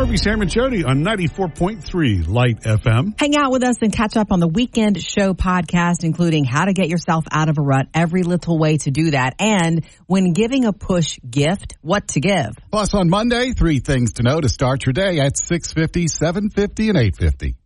Murphy, Sam, and Jody on 94.3 Light FM. Hang out with us and catch up on the Weekend Show podcast, including how to get yourself out of a rut, every little way to do that, and when giving a push gift, what to give. Plus on Monday, 3 things to know to start your day at 6:50, 7:50, and 8:50.